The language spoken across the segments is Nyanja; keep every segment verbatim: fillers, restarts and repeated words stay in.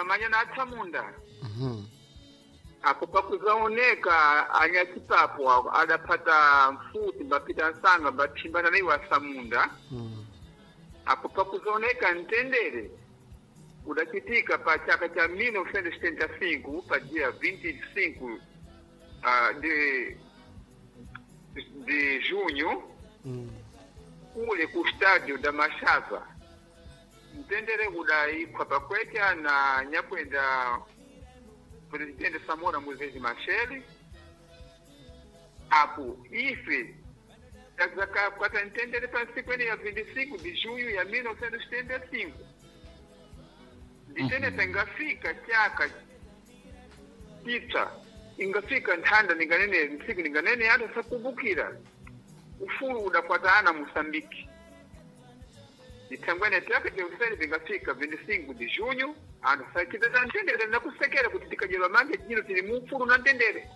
amanya na atsamunda. Mhm. Apo pakuzaoneka anyachipapo adapata mfuti bapita nsanga batimbana naye wasamunda. Mhm. Apo pakuzaoneka ntendere udachitika pa chaka cha mil novecentos e setenta e cinco pa dia vinte e cinco uh, de de junho. Mhm. Ule ku estádio da Machava. Ntendere udai kwa kweka na nyakwenda presidente Samora Moses Machel. Apo ife kazaka kwa ntendere pa siku ya vinte e cinco de junho ya mil novecentos e setenta e cinco. Ditene tengafika chaka tisa ingafika ntanda ninganene siku ninganene hata sakubukira ufuru udafuatana Mosambiki. Itangwane chaka cha useni vingafika vinte e cinco de junho ando sakita za ntendere na kusekera kuti tikajela mange jino tili mufuru na ntendere.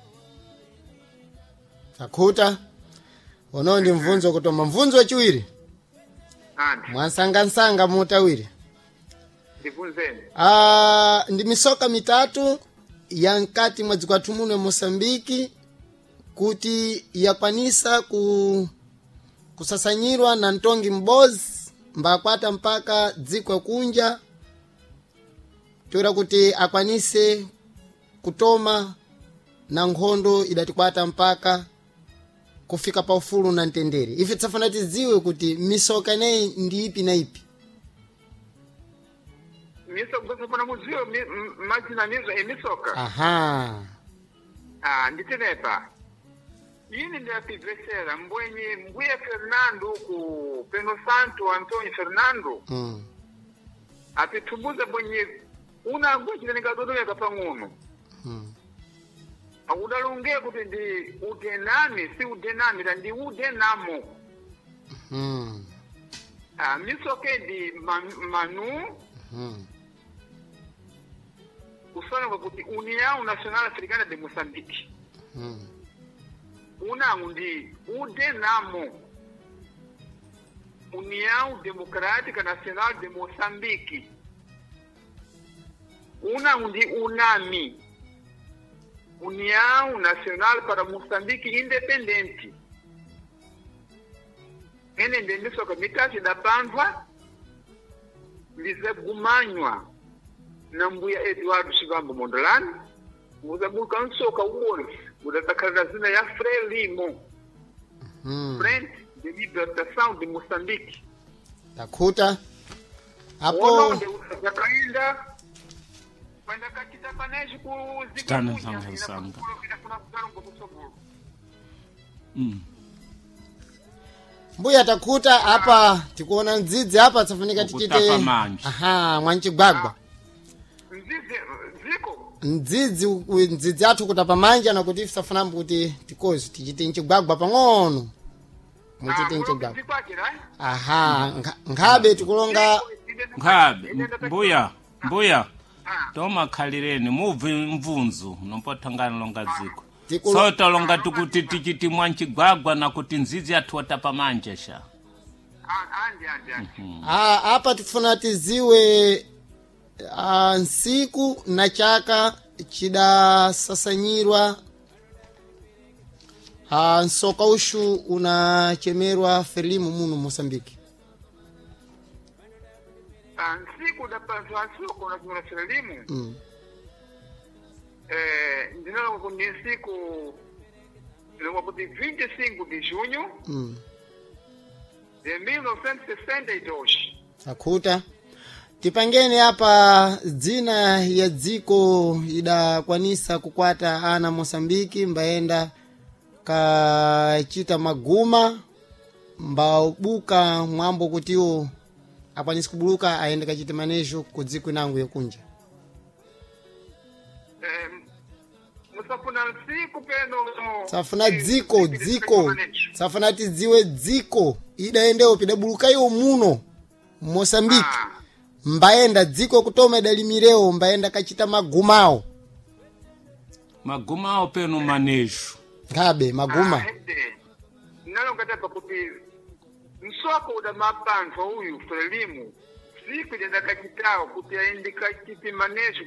Takuta ono ndi mvunzo kutoma mvunzo chiwiri. Andi. Mwansanga nsanga mutawiri. Ndivunzeni. Ah, ndi misoka mitatu ya nkati mwa dziko lathu muno Mosambiki kuti yakwanisa ku kusasanyirwa na ntongi mbozi mbakwata mpaka dziko kunja tora kuti akwanise kutoma na nkhondo idatikwata mpaka kufika pa ufulu na ntendere. Ife tsafana tiziwe kuti misoka nei ndi ipi na ipi. Misoka tsafana muzio majina nizo emisoka. Aha. Ah, nditenepa. Yini ndi apivesera mbwenye mbuya Fernando ku Peno Santo Antonio Fernando. Mm. Apitumbuza mbwenye una ngochile nikadodoleka pang'ono. Mm. Udalonge kuti ndi udenami si udenami ndi udenamo. Mm. Ah, misoke di man, manu. Mm. Usana kuti União Nacional Africana de Moçambique. Mm. Una ndi udenamo. União Democrática Nacional de Moçambique. Una ndi UNAMI. União Nacional para Moçambique Independente. Ene ndemiso mitatu da panva lizegumanywa na mbuya Eduardo Shivambo Mondlane muzabuka nsoka uwolf udatakala zina ya Frelimo. Mm. Frente de Libertação de Moçambique. Takuta hapo Ono de usakainda kwenda katika paneji kuzika Tana sanga sanga. Mm. mbuya takuta hapa tikuona ndzidzi hapa tsafunika tichite. Kutapa manje. Aha, mwanchigwagwa. Nzizi ziko Ndzidzi u- ndzidzi athu kutapa manja na kuti safuna kuti tikozi tichite nchigwagwa pang'ono. Muchite nchigwagwa. zikwakira Aha, nga- ngabe tikulonga Ngabe mbuya mbuya toma khalireni muvi mvunzu nompotangana longa dziko. Tikulu- Sota longa tukuti tichiti mwanchigwagwa na kuti nzizi athuota pamanja sha. andi andi andi. ah, hapa tifuna tiziwe ah, nsiku na chaka chidasasanyirwa ah, nsoka ushu unachemerwa Frelimo muno Mosambiki. Nsiku da panzasoko na kuna Frelimo. Mm. Eh, ndinalo kuti nsiku lomwe kuti vinte e cinco de junho Mm. de mil novecentos e sessenta e dois. Takuta tipangene hapa dzina ya dziko idakwanisa kukwata ana Mosambiki mbaenda kachita maguma mbaubuka mwambo kutiwo akwanisa kubuluka aende kachita manejo ku dziko inangu yokunja. Eh, musafuna nsiku peno Safuna dziko dziko safuna tidziwe dziko idaendewo pidabuluka iwo muno Mosambiki Ah, mbaenda dziko kutoma idalimirewo mbaenda kachita magumawo Maguma openo manejo. ngabe maguma. ah, ede. Nalo ngatapa kuti msoko uda mapanzo uyu Frelimo siku jenda kachitao kuti aindi kachiti manejo